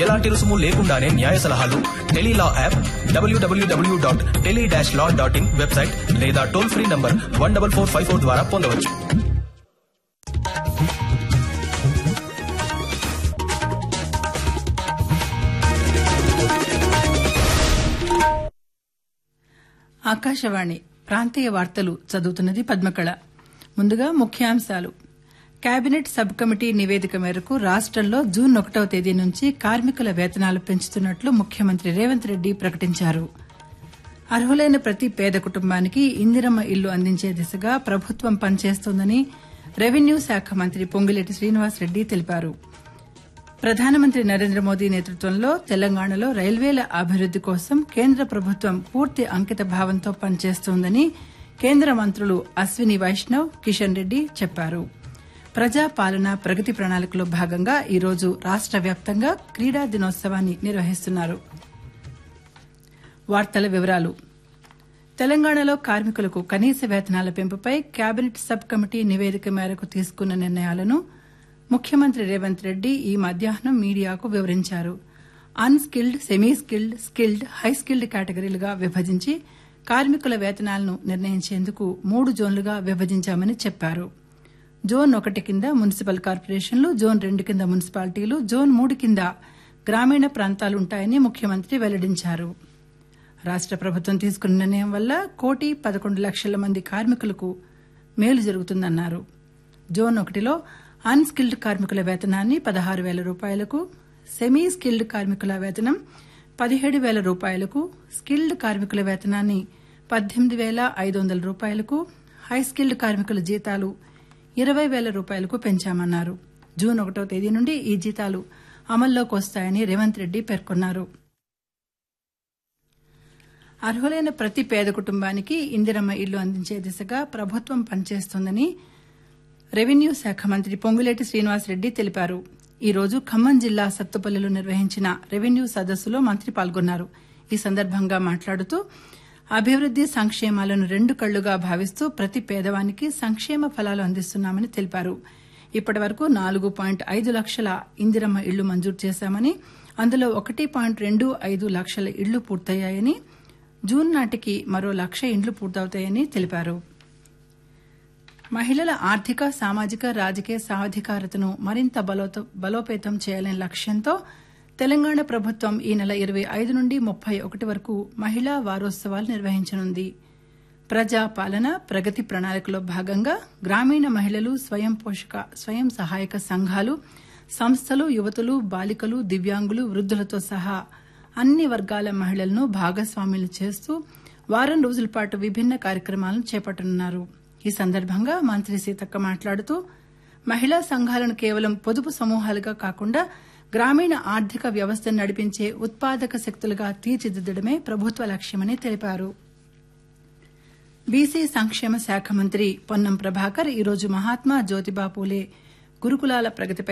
ఎలాంటి రుసుము లేకుండానే న్యాయ సలహాలు టెలీలా యాప్, www.tele-law.in వెబ్సైట్ లేదా టోల్ ఫ్రీ నంబర్ 14454 ద్వారా పొందవచ్చు. ఆకాశవాణి ప్రాంతీయ వార్తలు చదువుతున్నది పద్మకళ. ముందుగా ముఖ్యాంశాలు. కేబినెట్ సబ్ కమిటీ నివేదిక మేరకు రాష్టంలో జూన్ 1వ తేదీ నుంచి కార్మికుల వేతనాలు పెంచుతున్నట్లు ముఖ్యమంత్రి రేవంత్ రెడ్డి ప్రకటించారు. అర్హులైన ప్రతి పేద కుటుంబానికి ఇందిరమ్మ ఇల్లు అందించే దిశగా ప్రభుత్వం పనిచేస్తోందని రెవెన్యూ శాఖ మంత్రి పొంగులేటి శ్రీనివాసరెడ్డి తెలిపారు. ప్రధానమంత్రి నరేంద్ర మోదీ నేతృత్వంలో తెలంగాణలో రైల్వేల అభివృద్ది కోసం కేంద్ర ప్రభుత్వం పూర్తి అంకిత భావంతో పనిచేస్తోందని కేంద్ర మంత్రులు అశ్విని వైష్ణవ్, కిషన్ రెడ్డి చెప్పారు. ప్రజాపాలన ప్రగతి ప్రణాళికలో భాగంగా ఈరోజు రాష్ట వ్యాప్తంగా క్రీడా దినోత్సవాన్ని నిర్వహిస్తున్నారు. వార్తల వివరాలు. తెలంగాణలో కార్మికులకు కనీస వేతనాల పెంపుపై కేబినెట్ సబ్ కమిటీ నివేదిక మేరకు తీసుకున్న నిర్ణయాలను ముఖ్యమంత్రి రేవంత్ రెడ్డి ఈ మధ్యాహ్నం మీడియాకు వివరించారు. Unskilled, semi skilled, skilled, high skilled కేటగిరీలుగా విభజించి కార్మికుల వేతనాలను నిర్ణయించేందుకు 3 జోన్లుగా విభజించామని చెప్పారు. జోన్ 1 కింద మున్సిపల్ కార్పొరేషన్లు, జోన్ 2 కింద మున్సిపాలిటీలు, జోన్ 3 కింద గ్రామీణ ప్రాంతాలుంటాయని ముఖ్యమంత్రి వెల్లడించారు. రాష్ట ప్రభుత్వం తీసుకున్న నిర్ణయం వల్ల 1,11,00,000 మంది కార్మికులకు మేలు జరుగుతుందన్నారు. జోన్ 1లో అన్స్కిల్డ్ కార్మికుల వేతనాన్ని 16,000 రూపాయలకు, సెమీ స్కిల్డ్ కార్మికుల వేతనం 17,000 రూపాయలకు, స్కిల్డ్ కార్మికుల వేతనాన్ని 18,500 రూపాయలకు, హై స్కిల్డ్ కార్మికుల జీతాలు 20,000 రూపాయలకు పెంచామన్నారు. జూన్ 1వ తేదీ నుండి ఈ జీతాలు అమల్లోకి వస్తాయని రేవంత్ రెడ్డి పేర్కొన్నారు. అర్హులైన ప్రతి పేద కుటుంబానికి ఇందిరమ్మ ఇల్లు అందించే దిశగా ప్రభుత్వం పనిచేస్తోందని రెవెన్యూ శాఖ మంత్రి పొంగులేటి శ్రీనివాసరెడ్డి తెలిపారు. ఈ రోజు ఖమ్మం జిల్లా సత్తుపల్లిలో నిర్వహించిన రెవెన్యూ సదస్సులో మంత్రి పాల్గొన్నారు. ఈ సందర్భంగా మాట్లాడుతూ అభివృద్ది సంక్షేమాలను 2 కళ్లుగా భావిస్తూ ప్రతి పేదవానికి సంక్షేమ ఫలాలు అందిస్తున్నామని తెలిపారు. ఇప్పటి వరకు 4.5 లక్షల ఇందిరమ్మ ఇళ్లు మంజూరు చేశామని, అందులో 1.25 లక్షల ఇళ్లు పూర్తయ్యాయని, జూన్ నాటికి మరో 1,00,000 ఇండ్లు పూర్తవుతాయని తెలిపారు. మహిళల ఆర్థిక, సామాజిక, రాజకీయ సాధికారతను మరింత బలోపేతం చేయాలనే లక్ష్యంతో తెలంగాణ ప్రభుత్వం ఈ నెల 25 నుండి 31 వరకు మహిళా వారోత్సవాలు నిర్వహించనుంది. ప్రజాపాలన ప్రగతి ప్రణాళికలో భాగంగా గ్రామీణ మహిళలు, స్వయం సహాయక సంఘాలు, సంస్థలు, యువతులు, బాలికలు, దివ్యాంగులు, వృద్దులతో సహా అన్ని వర్గాల మహిళలను భాగస్వాములు చేస్తూ వారం రోజుల పాటు విభిన్న కార్యక్రమాలను చేపట్టనున్నారు. ఈ సందర్భంగా మంత్రి సీతక్క మాట్లాడుతూ మహిళా సంఘాలను కేవలం పొదుపు సమూహాలుగా కాకుండా గ్రామీణ ఆర్థిక వ్యవస్థను నడిపించే ఉత్పాదక శక్తులుగా తీర్చిదిద్దడమే ప్రభుత్వ లక్ష్యమని తెలిపారు. బీసీ సంక్షేమ శాఖ మంత్రి పొన్నం ప్రభాకర్ ఈరోజు మహాత్మా జ్యోతిబా పూలే గురుకులాల ప్రగతిపై